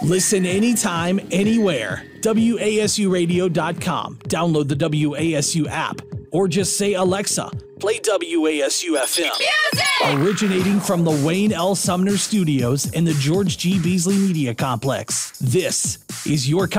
Listen anytime, anywhere. WASUradio.com. Download the WASU app. Or just say, Alexa, play WASU FM. Music! Originating from the Wayne L. Sumner Studios and the George G. Beasley Media Complex. This is your